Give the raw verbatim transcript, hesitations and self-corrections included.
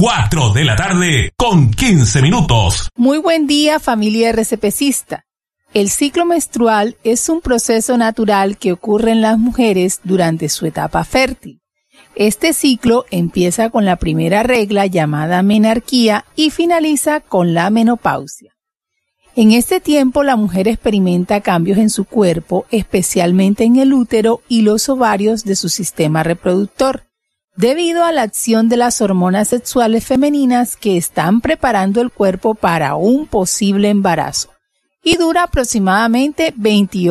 cuatro de la tarde con quince minutos. Muy buen día, familia RCPcista. El ciclo menstrual es un proceso natural que ocurre en las mujeres durante su etapa fértil. Este ciclo empieza con la primera regla llamada menarquía y finaliza con la menopausia. En este tiempo la mujer experimenta cambios en su cuerpo, especialmente en el útero y los ovarios de su sistema reproductor, debido a la acción de las hormonas sexuales femeninas que están preparando el cuerpo para un posible embarazo, y dura aproximadamente veintiocho